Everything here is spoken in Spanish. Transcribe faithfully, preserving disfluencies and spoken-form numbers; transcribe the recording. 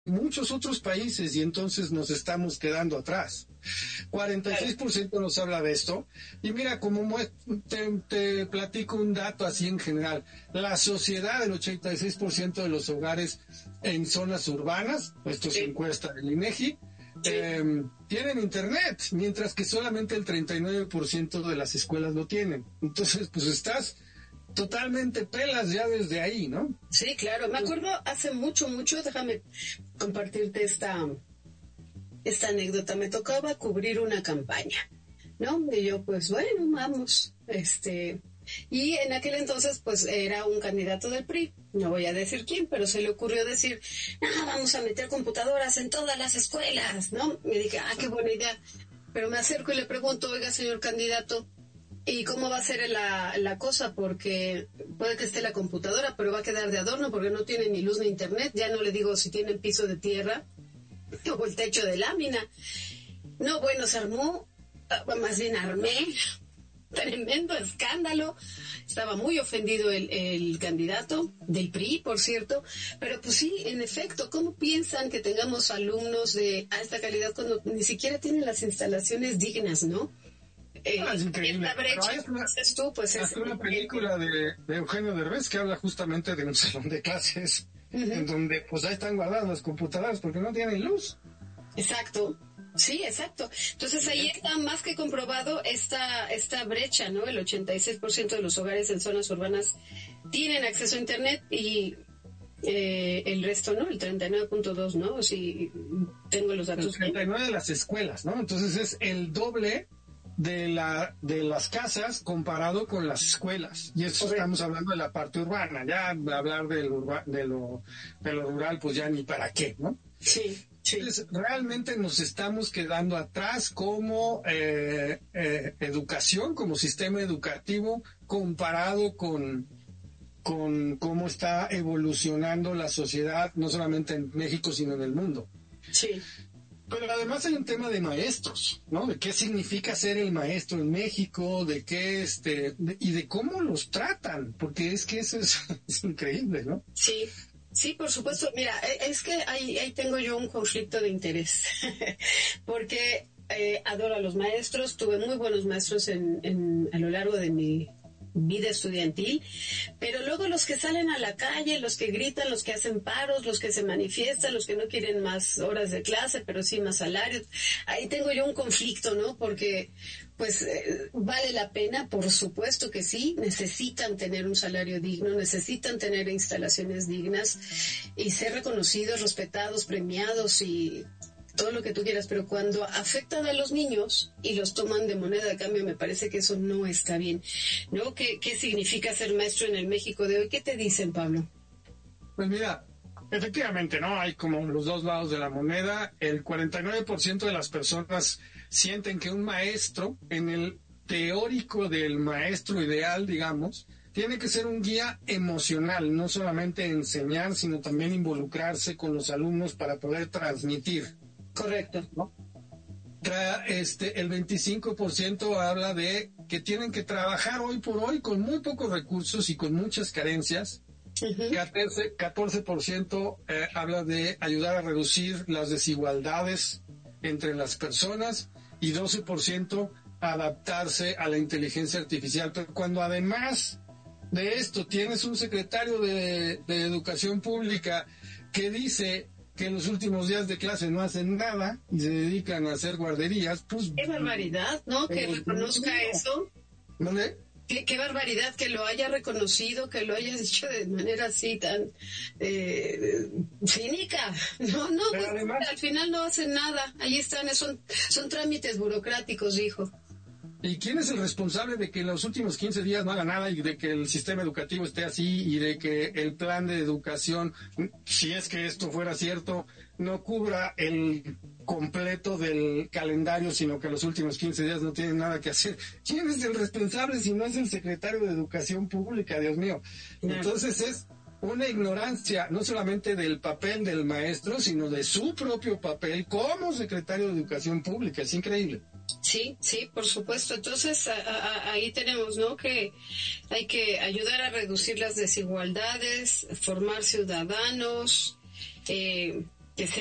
muchos otros países y entonces nos estamos quedando atrás. cuarenta y seis por ciento nos habla de esto. Y mira, como te, te platico un dato así en general, la sociedad, el ochenta y seis por ciento de los hogares en zonas urbanas, esto es encuesta del INEGI, eh, tienen internet, mientras que solamente el treinta y nueve por ciento de las escuelas lo tienen. Entonces, pues estás totalmente pelas ya desde ahí, ¿no? Sí, claro. Me acuerdo hace mucho, mucho, déjame compartirte esta, esta anécdota. Me tocaba cubrir una campaña, ¿no? Y yo, pues, bueno, vamos, este... Y en aquel entonces, pues, era un candidato del P R I. No voy a decir quién, pero se le ocurrió decir, no, vamos a meter computadoras en todas las escuelas, ¿no? Y dije, ah, qué buena idea. Pero me acerco y le pregunto, oiga, señor candidato, ¿y cómo va a ser la, la cosa? Porque puede que esté la computadora, pero va a quedar de adorno porque no tiene ni luz ni internet. Ya no le digo si tienen piso de tierra o el techo de lámina. No, bueno, se armó, más bien armé, tremendo escándalo. Estaba muy ofendido el, el candidato del P R I, por cierto. Pero pues sí, en efecto, ¿cómo piensan que tengamos alumnos de alta calidad cuando ni siquiera tienen las instalaciones dignas, no? Eh, ah, es increíble. Esta brecha, hay una, tú, pues es una película de, de Eugenio Derbez que habla justamente de un salón de clases uh-huh. en donde pues ahí están guardadas las computadoras porque no tienen luz. Exacto. Sí, exacto. Entonces ahí está más que comprobado esta esta brecha, ¿no? El ochenta y seis por ciento de los hogares en zonas urbanas tienen acceso a internet y eh, el resto no, el treinta y nueve punto dos, ¿no? Si tengo los datos. El treinta y nueve de las escuelas, ¿no? Entonces es el doble de la de las casas comparado con las escuelas. Y eso estamos hablando de la parte urbana. Ya hablar del urba, de lo de lo rural pues ya ni para qué, ¿no? Sí. Sí. Entonces, realmente nos estamos quedando atrás como eh, eh, educación, como sistema educativo, comparado con, con cómo está evolucionando la sociedad, no solamente en México, sino en el mundo. Sí. Pero además hay un tema de maestros, ¿no? De qué significa ser el maestro en México, de qué, este, de, y de cómo los tratan, porque es que eso es, es increíble, ¿no? Sí. Sí, por supuesto. Mira, es que ahí, ahí tengo yo un conflicto de interés, porque eh, adoro a los maestros, tuve muy buenos maestros en, en, a lo largo de mi vida estudiantil, pero luego los que salen a la calle, los que gritan, los que hacen paros, los que se manifiestan, los que no quieren más horas de clase, pero sí más salarios, ahí tengo yo un conflicto, ¿no? Porque pues eh, vale la pena, por supuesto que sí, necesitan tener un salario digno, necesitan tener instalaciones dignas y ser reconocidos, respetados, premiados y todo lo que tú quieras, pero cuando afectan a los niños y los toman de moneda de cambio, me parece que eso no está bien, ¿no? ¿Qué, qué significa ser maestro en el México de hoy? ¿Qué te dicen, Pablo? Pues mira, efectivamente, ¿no? Hay como los dos lados de la moneda. El cuarenta y nueve por ciento de las personas sienten que un maestro, en el teórico del maestro ideal, digamos, tiene que ser un guía emocional, no solamente enseñar, sino también involucrarse con los alumnos para poder transmitir. Correcto. ¿No? Tra- este, el veinticinco por ciento habla de que tienen que trabajar hoy por hoy con muy pocos recursos y con muchas carencias. Uh-huh. catorce por ciento eh, habla de ayudar a reducir las desigualdades entre las personas y doce por ciento adaptarse a la inteligencia artificial. Pero cuando además de esto tienes un secretario de, de Educación Pública que dice que en los últimos días de clase no hacen nada y se dedican a hacer guarderías, pues... ¡Qué barbaridad!, ¿no? Que reconozca eso. ¿Vale? Qué, qué barbaridad que lo haya reconocido, que lo haya dicho de manera así tan eh, cínica. No, no, pues, además, al final no hacen nada. Ahí están, son, son trámites burocráticos, dijo. ¿Y quién es el responsable de que en los últimos quince días no haga nada y de que el sistema educativo esté así y de que el plan de educación, si es que esto fuera cierto, no cubra el completo del calendario, sino que los últimos quince días no tienen nada que hacer? ¿Quién es el responsable si no es el secretario de Educación Pública, Dios mío? Entonces es una ignorancia no solamente del papel del maestro, sino de su propio papel como secretario de Educación Pública. Es increíble. Sí, sí, por supuesto. Entonces a, a, ahí tenemos, ¿no? Que hay que ayudar a reducir las desigualdades, formar ciudadanos, eh,